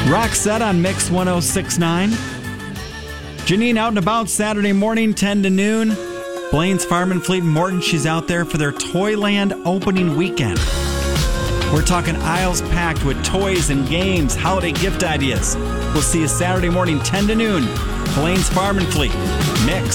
Roxette on Mix 1069. Janine out and about Saturday morning, 10 to noon. Blaine's Farm and Fleet and Morton, she's out there for their Toyland opening weekend. We're talking aisles packed with toys and games, holiday gift ideas. We'll see you Saturday morning, 10 to noon. Blaine's Farm and Fleet. Mix